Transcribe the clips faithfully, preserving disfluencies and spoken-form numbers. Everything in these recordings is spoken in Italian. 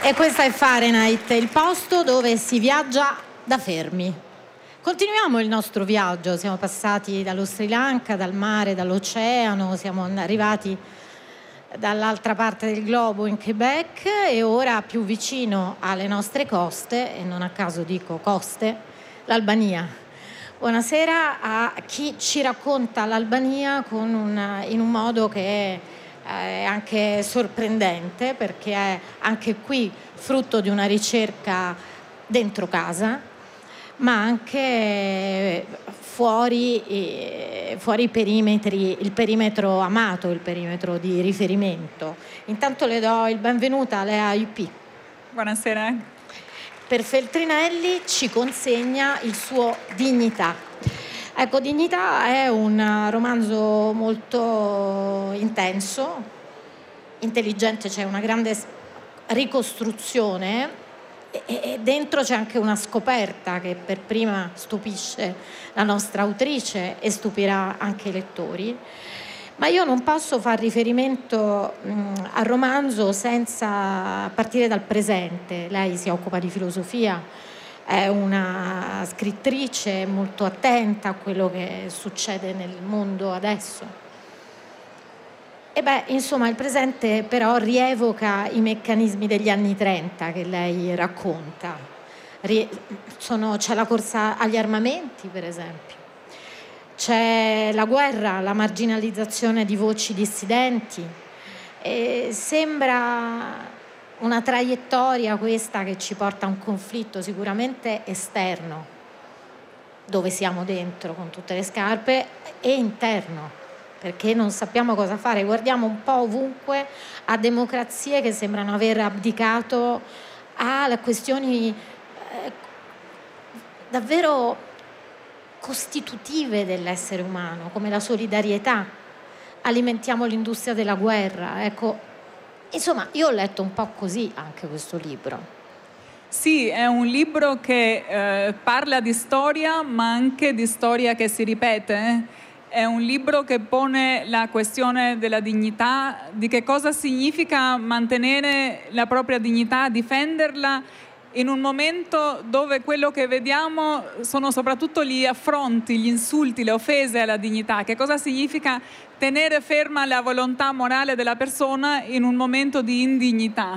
E questa è Fahrenheit, il posto dove si viaggia da fermi. Continuiamo il nostro viaggio, siamo passati dallo Sri Lanka, dal mare, dall'oceano, siamo arrivati dall'altra parte del globo in Quebec e ora più vicino alle nostre coste, e non a caso dico coste, l'Albania. Buonasera a chi ci racconta l'Albania con una, in un modo che è è anche sorprendente, perché è anche qui frutto di una ricerca dentro casa, ma anche fuori, fuori i perimetri, il perimetro amato, il perimetro di riferimento. Intanto le do il benvenuto a Lea U P. Buonasera. Per Feltrinelli ci consegna il suo Dignità. Ecco, Dignità è un romanzo molto intenso, intelligente, c'è una grande ricostruzione e, e dentro c'è anche una scoperta che per prima stupisce la nostra autrice e stupirà anche i lettori. Ma io non posso far riferimento mh, al romanzo senza partire dal presente. Lei si occupa di filosofia, è una scrittrice molto attenta a quello che succede nel mondo adesso. E beh, insomma, il presente però rievoca i meccanismi degli anni trenta che lei racconta. Sono, c'è la corsa agli armamenti, per esempio. C'è la guerra, la marginalizzazione di voci dissidenti. E sembra una traiettoria questa che ci porta a un conflitto sicuramente esterno, dove siamo dentro con tutte le scarpe, e interno, perché non sappiamo cosa fare. Guardiamo un po' ovunque a democrazie che sembrano aver abdicato a questioni eh, davvero costitutive dell'essere umano, come la solidarietà. Alimentiamo l'industria della guerra, ecco. Insomma, io ho letto un po' così anche questo libro. Sì, è un libro che eh, parla di storia, ma anche di storia che si ripete. È un libro che pone la questione della dignità, di che cosa significa mantenere la propria dignità, difenderla in un momento dove quello che vediamo sono soprattutto gli affronti, gli insulti, le offese alla dignità. Che cosa significa tenere ferma la volontà morale della persona in un momento di indignità?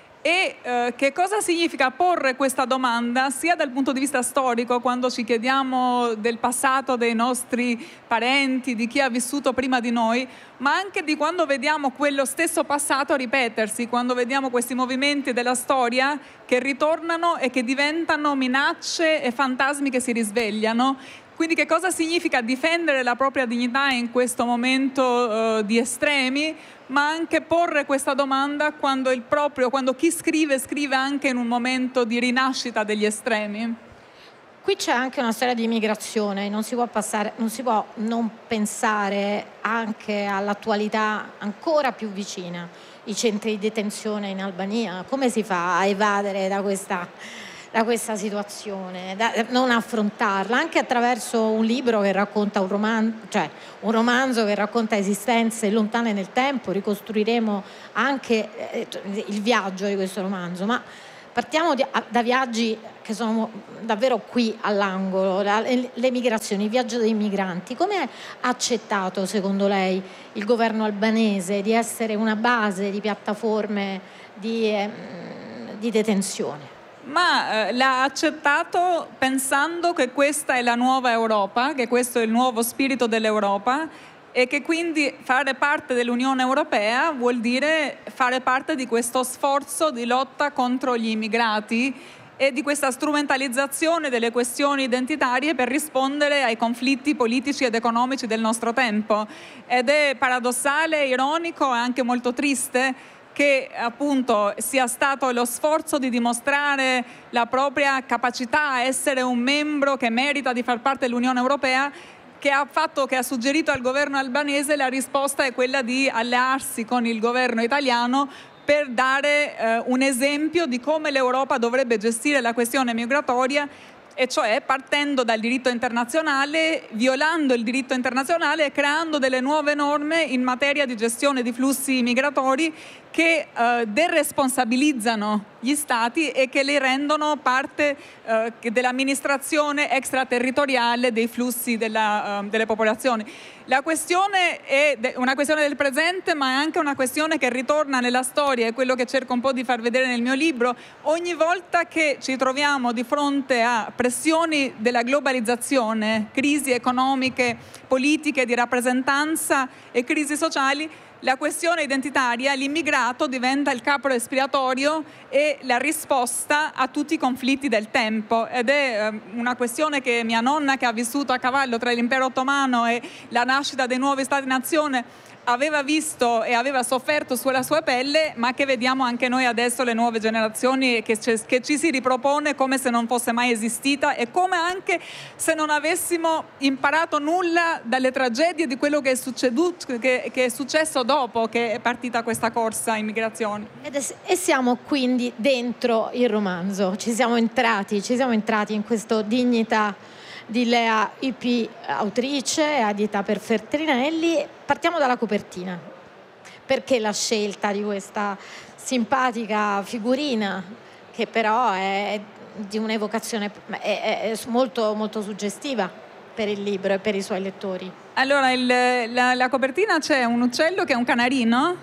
E eh, che cosa significa porre questa domanda sia dal punto di vista storico, quando ci chiediamo del passato dei nostri parenti, di chi ha vissuto prima di noi, ma anche di quando vediamo quello stesso passato ripetersi, quando vediamo questi movimenti della storia che ritornano e che diventano minacce e fantasmi che si risvegliano. Quindi che cosa significa difendere la propria dignità in questo momento uh, di estremi, ma anche porre questa domanda quando il proprio, quando chi scrive scrive anche in un momento di rinascita degli estremi. Qui c'è anche una storia di immigrazione, non si può passare, non si può non pensare anche all'attualità ancora più vicina, i centri di detenzione in Albania. Come si fa a evadere da questa da questa situazione, da non affrontarla, anche attraverso un libro che racconta un romanzo, cioè un romanzo che racconta esistenze lontane nel tempo. Ricostruiremo anche eh, il viaggio di questo romanzo, ma partiamo di, da viaggi che sono davvero qui all'angolo, la, le migrazioni, il viaggio dei migranti. Come ha accettato, secondo lei, il governo albanese di essere una base di piattaforme di, eh, di detenzione? Ma eh, l'ha accettato pensando che questa è la nuova Europa, che questo è il nuovo spirito dell'Europa e che quindi fare parte dell'Unione Europea vuol dire fare parte di questo sforzo di lotta contro gli immigrati e di questa strumentalizzazione delle questioni identitarie per rispondere ai conflitti politici ed economici del nostro tempo. Ed è paradossale, ironico e anche molto triste che appunto sia stato lo sforzo di dimostrare la propria capacità a essere un membro che merita di far parte dell'Unione Europea che ha fatto, che ha suggerito al governo albanese la risposta è quella di allearsi con il governo italiano per dare eh, un esempio di come l'Europa dovrebbe gestire la questione migratoria, e cioè partendo dal diritto internazionale, violando il diritto internazionale e creando delle nuove norme in materia di gestione di flussi migratori che eh, deresponsabilizzano gli stati e che li rendono parte eh, dell'amministrazione extraterritoriale dei flussi della, uh, delle popolazioni. La questione è una questione del presente, ma è anche una questione che ritorna nella storia, è quello che cerco un po' di far vedere nel mio libro. Ogni volta che ci troviamo di fronte a pressioni della globalizzazione, crisi economiche, politiche, di rappresentanza e crisi sociali, la questione identitaria, l'immigrato diventa il capro espiatorio e la risposta a tutti i conflitti del tempo, ed è eh, una questione che mia nonna, che ha vissuto a cavallo tra l'impero ottomano e la nascita dei nuovi stati-nazione, aveva visto e aveva sofferto sulla sua pelle, ma che vediamo anche noi adesso, le nuove generazioni, che, che ci si ripropone come se non fosse mai esistita e come anche se non avessimo imparato nulla dalle tragedie di quello che è, succeduto, che, che è successo dopo che è partita questa corsa in migrazione. Ed è, e siamo quindi dentro il romanzo, ci siamo entrati, ci siamo entrati in questo Dignità di Lea I P, autrice, Adita per Feltrinelli. Partiamo dalla copertina. Perché la scelta di questa simpatica figurina, che però è di un'evocazione è, è molto, molto suggestiva per il libro e per i suoi lettori? Allora, il, la, la copertina c'è un uccello che è un canarino,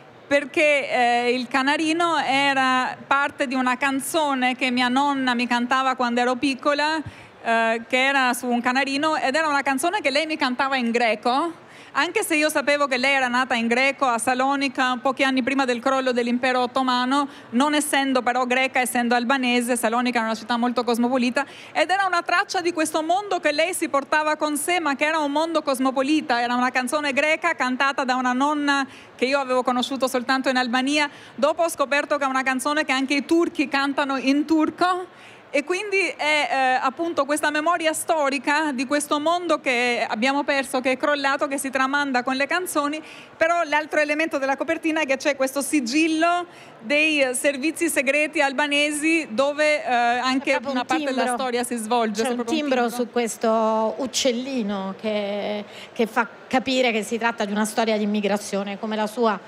perché eh, il canarino era parte di una canzone che mia nonna mi cantava quando ero piccola, Uh, che era su un canarino, ed era una canzone che lei mi cantava in greco, anche se io sapevo che lei era nata in greco a Salonica pochi anni prima del crollo dell'impero ottomano, non essendo però greca, essendo albanese. Salonica era una città molto cosmopolita, ed era una traccia di questo mondo che lei si portava con sé, ma che era un mondo cosmopolita. Era una canzone greca cantata da una nonna che io avevo conosciuto soltanto in Albania. Dopo ho scoperto che è una canzone che anche i turchi cantano in turco. E quindi è eh, appunto questa memoria storica di questo mondo che abbiamo perso, che è crollato, che si tramanda con le canzoni. Però l'altro elemento della copertina è che c'è questo sigillo dei servizi segreti albanesi, dove eh, anche una parte timbro. della storia si svolge. C'è un timbro, un timbro su questo uccellino che, che fa capire che si tratta di una storia di immigrazione, come la sua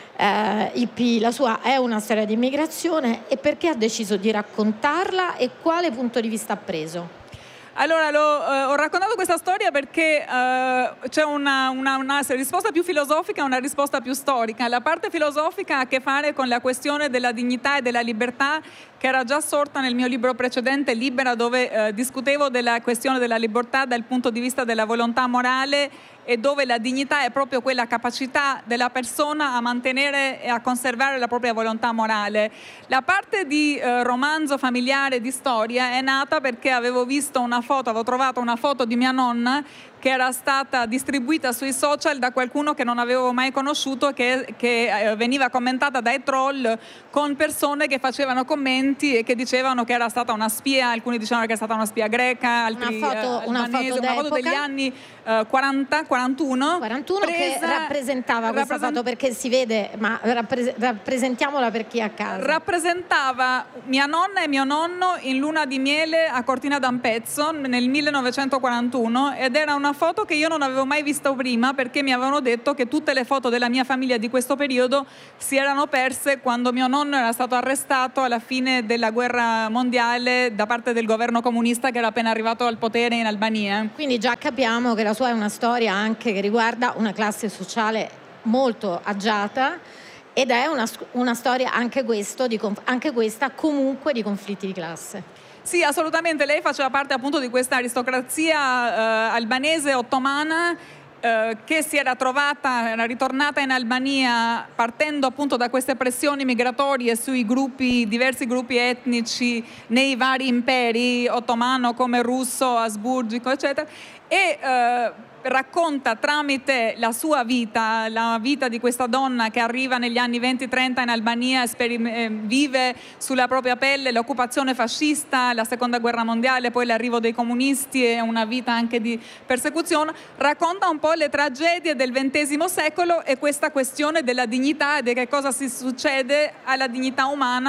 Uh, I P, la sua è una storia di immigrazione. E perché ha deciso di raccontarla e quale punto di vista ha preso? Allora, lo, uh, ho raccontato questa storia perché uh, c'è una, una, una risposta più filosofica e una risposta più storica. La parte filosofica ha a che fare con la questione della dignità e della libertà, che era già sorta nel mio libro precedente, Libera, dove uh, discutevo della questione della libertà dal punto di vista della volontà morale, e dove la dignità è proprio quella capacità della persona a mantenere e a conservare la propria volontà morale. La parte di eh, romanzo familiare, di storia, è nata perché avevo visto una foto, avevo trovato una foto di mia nonna che era stata distribuita sui social da qualcuno che non avevo mai conosciuto, che, che eh, veniva commentata dai troll, con persone che facevano commenti e che dicevano che era stata una spia. Alcuni dicevano che era stata una spia greca, altri una foto, eh, una albanese, foto, una foto degli anni eh, quaranta quarantuno quarantuno che rappresentava questa rappresent- foto, perché si vede, ma rappres- rappresentiamola per chi è a casa. Rappresentava mia nonna e mio nonno in luna di miele a Cortina d'Ampezzo nel millenovecentoquarantuno, ed era una foto che io non avevo mai visto prima, perché mi avevano detto che tutte le foto della mia famiglia di questo periodo si erano perse quando mio nonno era stato arrestato alla fine della guerra mondiale da parte del governo comunista che era appena arrivato al potere in Albania. Quindi già capiamo che la sua è una storia anche che riguarda una classe sociale molto agiata, ed è una, una storia anche, questo, di, anche questa comunque di conflitti di classe. Sì, assolutamente. Lei faceva parte appunto di questa aristocrazia eh, albanese ottomana eh, che si era trovata, era ritornata in Albania partendo appunto da queste pressioni migratorie sui gruppi, diversi gruppi etnici nei vari imperi, ottomano come russo, asburgico, eccetera, e eh, racconta tramite la sua vita, la vita di questa donna che arriva negli anni venti trenta in Albania, sperim- vive sulla propria pelle l'occupazione fascista, la seconda guerra mondiale, poi l'arrivo dei comunisti e una vita anche di persecuzione. Racconta un po' le tragedie del ventesimo secolo e questa questione della dignità e di che cosa si succede alla dignità umana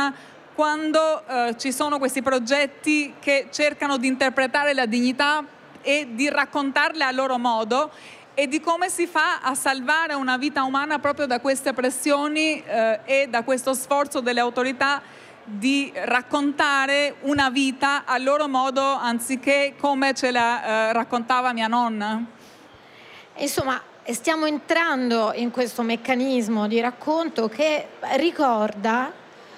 quando eh, ci sono questi progetti che cercano di interpretare la dignità e di raccontarla a loro modo, e di come si fa a salvare una vita umana proprio da queste pressioni eh, e da questo sforzo delle autorità di raccontare una vita a loro modo anziché come ce la eh, raccontava mia nonna. Insomma, stiamo entrando in questo meccanismo di racconto che ricorda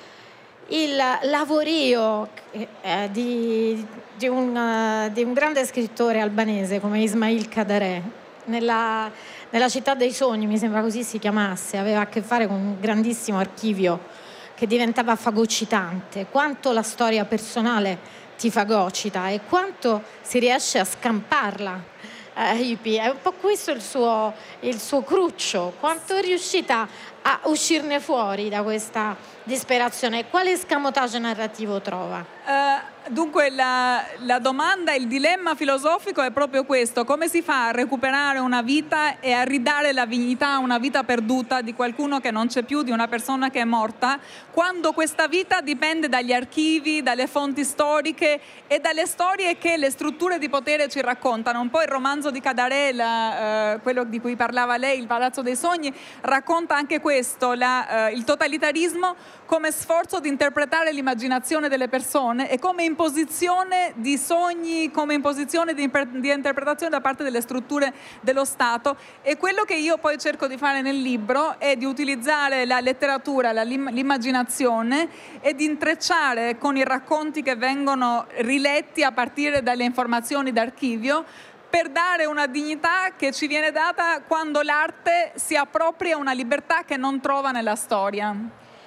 il lavorio eh, di, di, un, di un grande scrittore albanese come Ismail Kadare, nella, nella città dei sogni, mi sembra così si chiamasse, aveva a che fare con un grandissimo archivio che diventava fagocitante. Quanto la storia personale ti fagocita e quanto si riesce a scamparla. Eh, è un po' questo il suo, il suo cruccio. Quanto è riuscita a uscirne fuori da questa disperazione? Quale escamotage narrativo trova? Uh, dunque la, la domanda, il dilemma filosofico è proprio questo: come si fa a recuperare una vita e a ridare la dignità a una vita perduta di qualcuno che non c'è più, di una persona che è morta, quando questa vita dipende dagli archivi, dalle fonti storiche e dalle storie che le strutture di potere ci raccontano. Un po' il romanzo di Kadare, la, uh, quello di cui parlava lei, Il Palazzo dei Sogni, racconta anche questo, la, uh, il totalitarismo come sforzo di interpretare l'immaginazione delle persone e come imposizione di sogni, come imposizione di, di interpretazione da parte delle strutture dello Stato. E quello che io poi cerco di fare nel libro è di utilizzare la letteratura, la, l'immaginazione e di intrecciare con i racconti che vengono riletti a partire dalle informazioni d'archivio, per dare una dignità che ci viene data quando l'arte si appropria una libertà che non trova nella storia.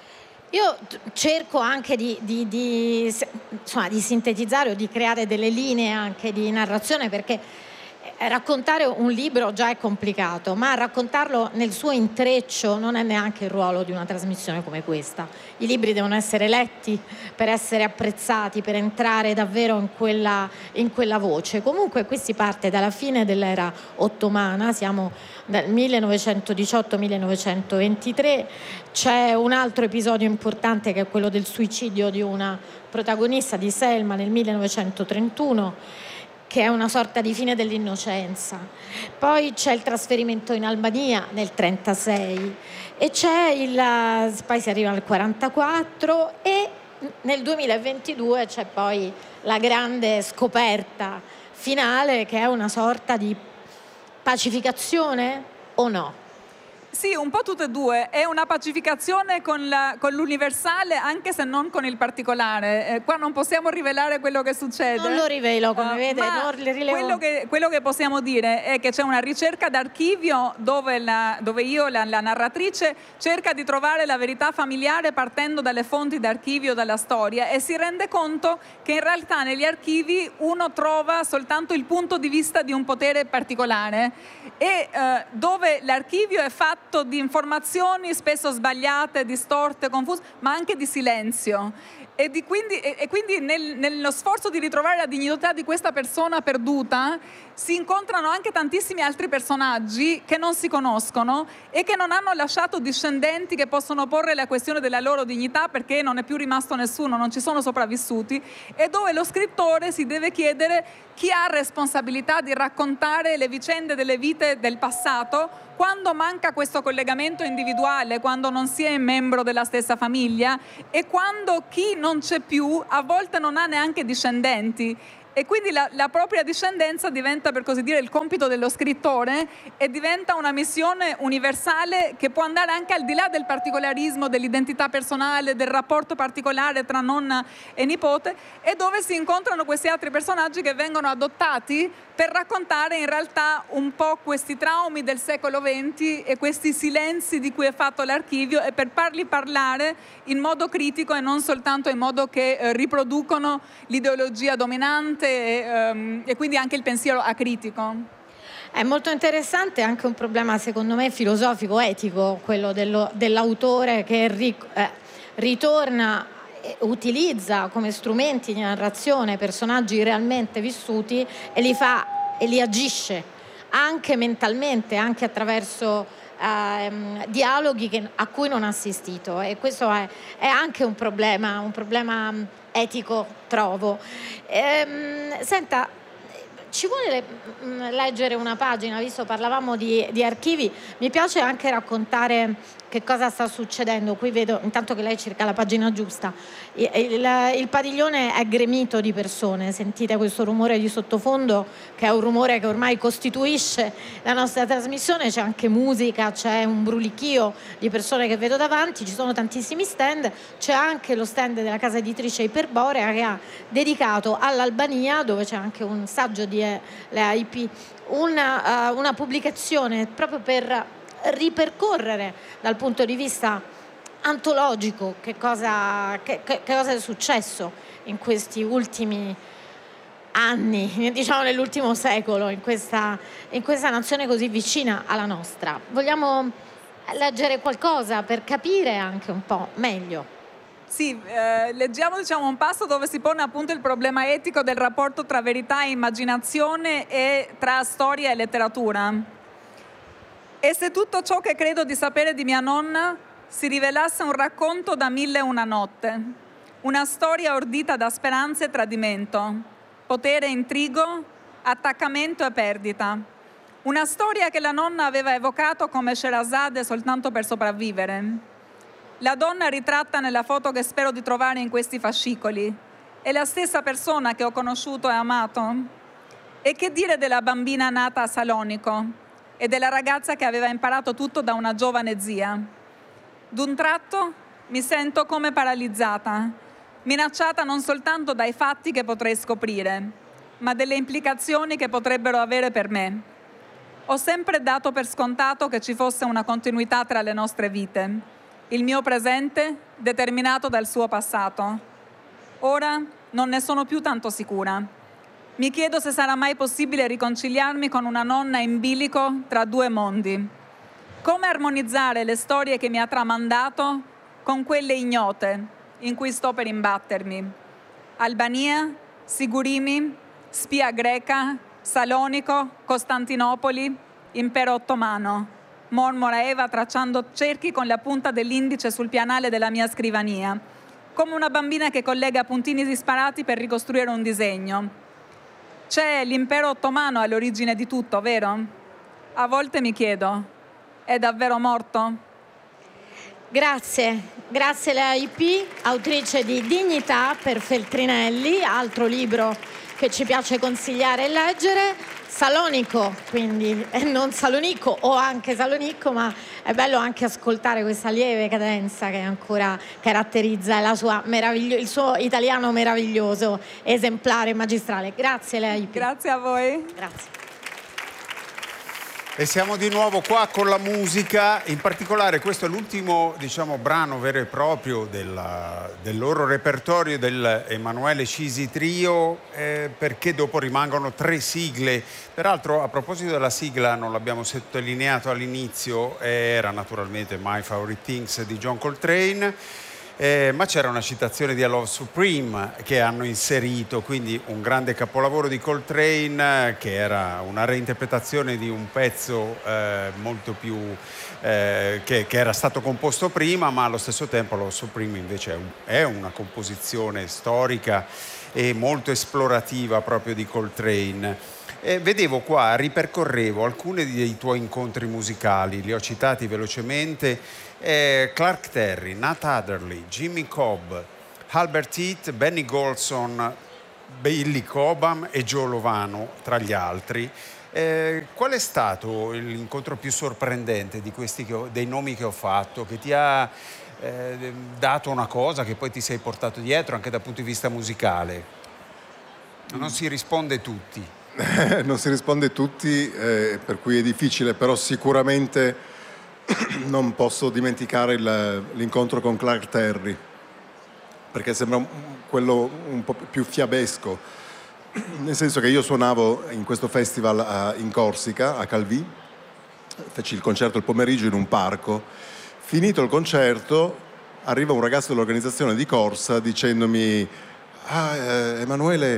Io cerco anche di, di, di, insomma, di sintetizzare o di creare delle linee anche di narrazione, perché raccontare un libro già è complicato, ma raccontarlo nel suo intreccio non è neanche il ruolo di una trasmissione come questa. I libri devono essere letti per essere apprezzati, per entrare davvero in quella, in quella voce. Comunque qui si parte dalla fine dell'era ottomana, siamo dal millenovecentodiciotto millenovecentoventitré, c'è un altro episodio importante che è quello del suicidio di una protagonista, di Selma, nel millenovecentotrentuno, che è una sorta di fine dell'innocenza. Poi c'è il trasferimento in Albania nel trentasei e c'è il, poi si arriva al quarantaquattro e nel duemilaventidue c'è poi la grande scoperta finale, che è una sorta di pacificazione o no? Sì, un po' tutte e due. È una pacificazione con, la, con l'universale, anche se non con il particolare. Eh, qua non possiamo rivelare quello che succede. Non lo rivelo, come uh, vede. Ma non quello, che, quello che possiamo dire è che c'è una ricerca d'archivio dove, la, dove io, la, la narratrice, cerca di trovare la verità familiare partendo dalle fonti d'archivio, dalla storia, e si rende conto che in realtà negli archivi uno trova soltanto il punto di vista di un potere particolare, e eh, dove l'archivio è fatto di informazioni spesso sbagliate, distorte, confuse, ma anche di silenzio. E, di quindi, e, e quindi nel, nello sforzo di ritrovare la dignità di questa persona perduta si incontrano anche tantissimi altri personaggi che non si conoscono e che non hanno lasciato discendenti che possono porre la questione della loro dignità, perché non è più rimasto nessuno, non ci sono sopravvissuti, e dove lo scrittore si deve chiedere chi ha responsabilità di raccontare le vicende delle vite del passato quando manca questo collegamento individuale, quando non si è membro della stessa famiglia e quando chi non c'è più a volte non ha neanche discendenti. E quindi la, la propria discendenza diventa, per così dire, il compito dello scrittore, e diventa una missione universale che può andare anche al di là del particolarismo, dell'identità personale, del rapporto particolare tra nonna e nipote, e dove si incontrano questi altri personaggi che vengono adottati per raccontare in realtà un po' questi traumi del secolo venti e questi silenzi di cui è fatto l'archivio, e per farli parlare in modo critico e non soltanto in modo che eh, riproducono l'ideologia dominante e, um, e quindi anche il pensiero acritico. È molto interessante anche un problema, secondo me, filosofico, etico, quello dello, dell'autore che ri, eh, ritorna e utilizza come strumenti di narrazione personaggi realmente vissuti e li fa e li agisce anche mentalmente, anche attraverso ehm, dialoghi che, a cui non ha assistito, e questo è, è anche un problema, un problema etico, trovo. Ehm, senta, ci vuole le, leggere una pagina, visto parlavamo di, di archivi, mi piace anche raccontare che cosa sta succedendo. Qui vedo, intanto che lei cerca la pagina giusta, il, il, il padiglione è gremito di persone, sentite questo rumore di sottofondo che è un rumore che ormai costituisce la nostra trasmissione, c'è anche musica, c'è un brulichio di persone che vedo davanti, ci sono tantissimi stand, c'è anche lo stand della casa editrice Iperborea che ha dedicato all'Albania, dove c'è anche un saggio di eh, le A I P, una, uh, una pubblicazione proprio per ripercorrere dal punto di vista antologico che cosa, che, che cosa è successo in questi ultimi anni, diciamo nell'ultimo secolo, in questa, in questa nazione così vicina alla nostra. Vogliamo leggere qualcosa per capire anche un po' meglio? Sì, eh, leggiamo diciamo, un passo dove si pone appunto il problema etico del rapporto tra verità e immaginazione e tra storia e letteratura. E se tutto ciò che credo di sapere di mia nonna si rivelasse un racconto da mille e una notte, una storia ordita da speranze e tradimento, potere e intrigo, attaccamento e perdita, una storia che la nonna aveva evocato come Sherazade soltanto per sopravvivere. La donna ritratta nella foto che spero di trovare in questi fascicoli è la stessa persona che ho conosciuto e amato? E che dire della bambina nata a Salonico e della ragazza che aveva imparato tutto da una giovane zia? D'un tratto mi sento come paralizzata, minacciata non soltanto dai fatti che potrei scoprire, ma delle implicazioni che potrebbero avere per me. Ho sempre dato per scontato che ci fosse una continuità tra le nostre vite, il mio presente determinato dal suo passato. Ora non ne sono più tanto sicura. Mi chiedo se sarà mai possibile riconciliarmi con una nonna in bilico tra due mondi. Come armonizzare le storie che mi ha tramandato con quelle ignote in cui sto per imbattermi? Albania, Sigurimi, spia greca, Salonico, Costantinopoli, impero ottomano, mormora Eva tracciando cerchi con la punta dell'indice sul pianale della mia scrivania, come una bambina che collega puntini disparati per ricostruire un disegno. C'è l'impero ottomano all'origine di tutto, vero? A volte mi chiedo, è davvero morto? Grazie, grazie alle A I P, autrice di Dignità per Feltrinelli, altro libro che ci piace consigliare e leggere. Salonico, quindi, e non Salonico, o anche Salonico, ma è bello anche ascoltare questa lieve cadenza che ancora caratterizza la sua meraviglio- il suo italiano meraviglioso, esemplare, magistrale. Grazie alle A I P. Grazie a voi. Grazie. E siamo di nuovo qua con la musica, in particolare questo è l'ultimo diciamo, brano vero e proprio della, del loro repertorio del Emanuele Cisi Trio, eh, perché dopo rimangono tre sigle. Peraltro a proposito della sigla, non l'abbiamo sottolineato all'inizio, eh, era naturalmente My Favorite Things di John Coltrane. Eh, ma c'era una citazione di I Love Supreme che hanno inserito, quindi un grande capolavoro di Coltrane che era una reinterpretazione di un pezzo eh, molto più eh, che, che era stato composto prima, ma allo stesso tempo I Love Supreme invece è, un, è una composizione storica e molto esplorativa proprio di Coltrane. Eh, vedevo qua, ripercorrevo alcuni dei tuoi incontri musicali, li ho citati velocemente. Eh, Clark Terry, Nat Adderley, Jimmy Cobb, Albert Heath, Benny Golson, Billy Cobham e Joe Lovano tra gli altri. Eh, qual è stato l'incontro più sorprendente di questi che ho, dei nomi che ho fatto, che ti ha eh, dato una cosa che poi ti sei portato dietro anche dal punto di vista musicale? Non si risponde tutti. Non si risponde tutti, eh, per cui è difficile, però sicuramente non posso dimenticare il, l'incontro con Clark Terry, perché sembra un, quello un po' più fiabesco, nel senso che io suonavo in questo festival a, in Corsica, a Calvi, feci il concerto il pomeriggio in un parco. Finito il concerto arriva un ragazzo dell'organizzazione di corsa dicendomi: ah, eh, Emanuele,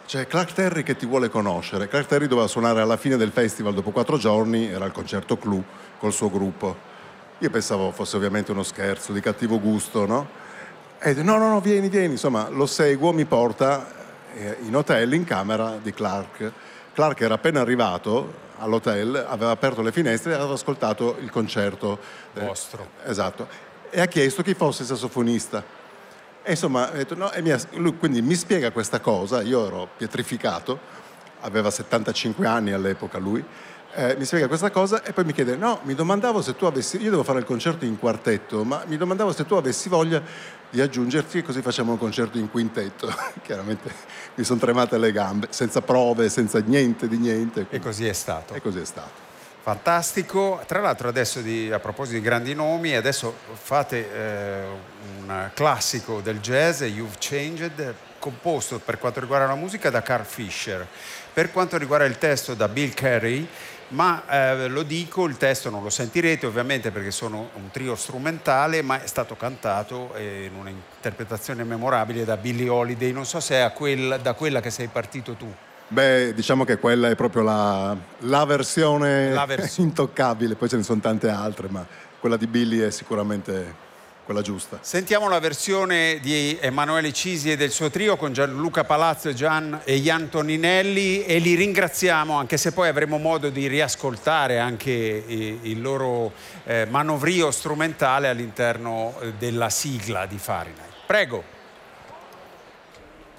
C'è Clark Terry che ti vuole conoscere. Clark Terry doveva suonare alla fine del festival dopo quattro giorni, era al concerto Clou col suo gruppo. Io pensavo fosse ovviamente uno scherzo di cattivo gusto, no? E no, no, no, vieni, vieni. Insomma, lo seguo, mi porta in hotel, in camera di Clark. Clark era appena arrivato all'hotel, aveva aperto le finestre e aveva ascoltato il concerto vostro. Eh, esatto. E ha chiesto chi fosse il sassofonista. E insomma, ha detto, no, e mi ha, lui quindi mi spiega questa cosa, io ero pietrificato, aveva settantacinque anni all'epoca lui, eh, mi spiega questa cosa e poi mi chiede, no, mi domandavo se tu avessi, io devo fare il concerto in quartetto, ma mi domandavo se tu avessi voglia di aggiungerti e così facciamo un concerto in quintetto. Chiaramente mi sono tremate le gambe, senza prove, senza niente di niente. E così è stato. E così è stato. Fantastico. Tra l'altro adesso di, a proposito di grandi nomi, adesso fate eh, un classico del jazz, You've Changed, composto per quanto riguarda la musica da Carl Fischer, per quanto riguarda il testo da Bill Carey, ma eh, lo dico, il testo non lo sentirete ovviamente perché sono un trio strumentale, ma è stato cantato eh, in un'interpretazione memorabile da Billie Holiday. Non so se è a quel, da quella che sei partito tu. Beh, diciamo che quella è proprio la, la versione La versione. intoccabile, poi ce ne sono tante altre, ma quella di Billy è sicuramente quella giusta. Sentiamo la versione di Emanuele Cisi e del suo trio con Gianluca Palazzo e, Gian, e Ian Toninelli, e li ringraziamo, anche se poi avremo modo di riascoltare anche il loro eh, manovrio strumentale all'interno della sigla di Fahrenheit. Prego.